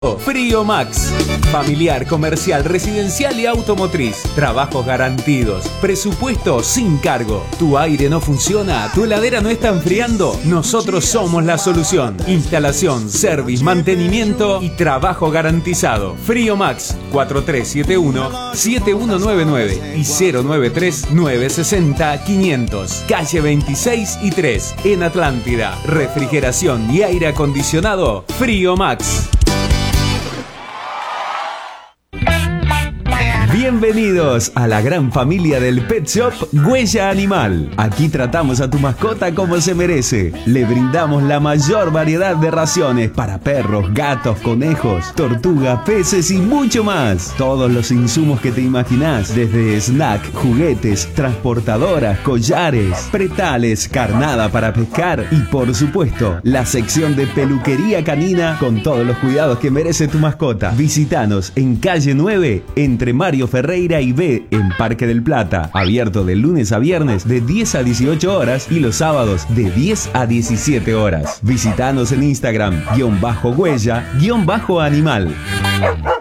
Frío Max. Familiar, comercial, residencial y automotriz. Trabajos garantidos. Presupuesto sin cargo. ¿Tu aire no funciona? ¿Tu heladera no está enfriando? Nosotros somos la solución. Instalación, service, mantenimiento y trabajo garantizado. Frío Max 4371-7199 y 093-960-500. Calle 26 y 3 en Atlántida. Refrigeración y aire acondicionado. Frío Max. Bienvenidos a la gran familia del Pet Shop Huella Animal. Aquí tratamos a tu mascota como se merece. Le brindamos la mayor variedad de raciones para perros, gatos, conejos, tortugas, peces y mucho más. Todos los insumos que te imaginás, desde snack, juguetes, transportadoras, collares, pretales, carnada para pescar y por supuesto la sección de peluquería canina con todos los cuidados que merece tu mascota. Visítanos en calle 9 entre Mario Ferreira y B en Parque del Plata. Abierto de lunes a viernes de 10 a 18 horas y los sábados de 10 a 17 horas. Visítanos en Instagram _huella_animal.